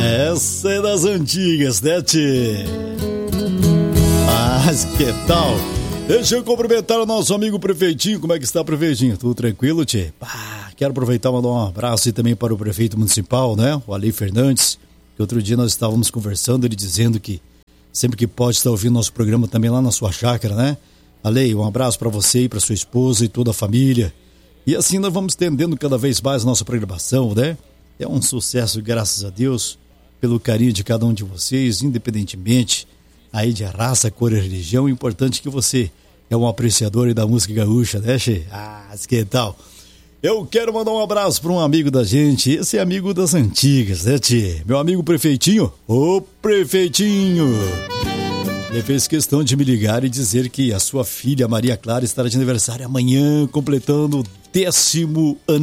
Essa é das antigas, né, tchê? Mas que tal? Deixa eu cumprimentar o nosso amigo prefeitinho. Como é que está, prefeitinho? Tudo tranquilo, tchê? Quero aproveitar e mandar um abraço também para o prefeito municipal, né? O Ali Fernandes, que outro dia nós estávamos conversando, ele dizendo que sempre que pode estar ouvindo nosso programa também lá na sua chácara, né? Ali, um abraço para você e para sua esposa e toda a família. E assim nós vamos estendendo cada vez mais a nossa programação, né? É um sucesso, graças a Deus, pelo carinho de cada um de vocês, independentemente aí de raça, cor e religião. O importante é que você é um apreciador da música gaúcha, né, che? Que tal? Eu quero mandar um abraço para um amigo da gente, esse é amigo das antigas, né, tchê? Meu amigo prefeitinho, ô prefeitinho! Ele fez questão de me ligar e dizer que a sua filha Maria Clara estará de aniversário amanhã, completando o 10º